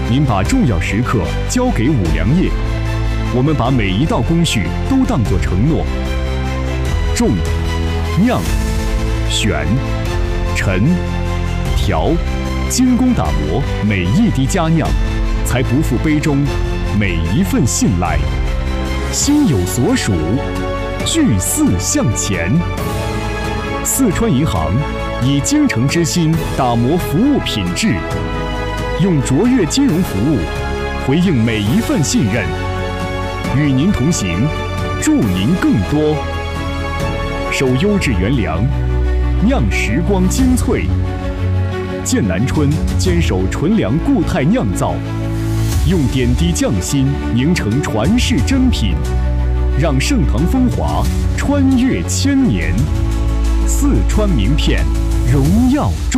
您把重要时刻交给五粮液，我们把每一道工序都当作承诺。种、酿、选、陈、调，精工打磨，每一滴佳酿，才不负杯中每一份信赖。心有所属，聚四向前。四川银行以精诚之心打磨服务品质，用卓越金融服务回应每一份信任，与您同行，助您更多。守优质原粮，酿时光精粹。剑南春坚守纯粮固态酿造，用点滴匠心凝成传世珍品，让盛唐风华穿越千年。四川名片，荣耀中。